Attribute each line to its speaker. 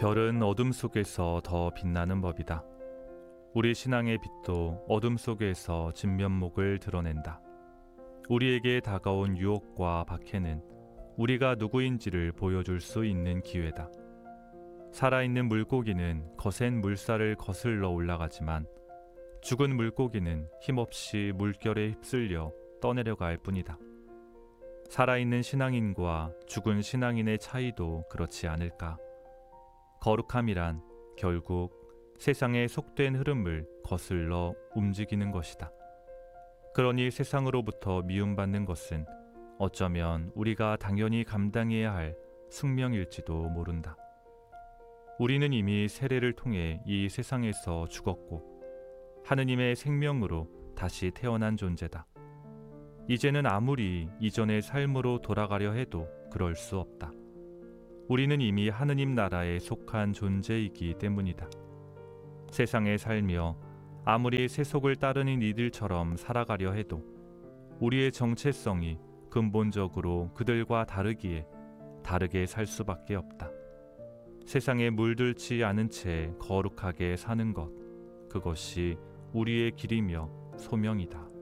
Speaker 1: 별은 어둠 속에서 더 빛나는 법이다. 우리 신앙의 빛도 어둠 속에서 진면목을 드러낸다. 우리에게 다가온 유혹과 박해는 우리가 누구인지를 보여줄 수 있는 기회다. 살아있는 물고기는 거센 물살을 거슬러 올라가지만 죽은 물고기는 힘없이 물결에 휩쓸려 떠내려갈 뿐이다. 살아있는 신앙인과 죽은 신앙인의 차이도 그렇지 않을까? 거룩함이란 결국 세상의 속된 흐름을 거슬러 움직이는 것이다. 그러니 세상으로부터 미움받는 것은 어쩌면 우리가 당연히 감당해야 할 숙명일지도 모른다. 우리는 이미 세례를 통해 이 세상에서 죽었고 하느님의 생명으로 다시 태어난 존재다. 이제는 아무리 이전의 삶으로 돌아가려 해도 그럴 수 없다. 우리는 이미 하느님 나라에 속한 존재이기 때문이다. 세상에 살며 아무리 세속을 따르는 이들처럼 살아가려 해도 우리의 정체성이 근본적으로 그들과 다르기에 다르게 살 수밖에 없다. 세상에 물들지 않은 채 거룩하게 사는 것, 그것이 우리의 길이며 소명이다.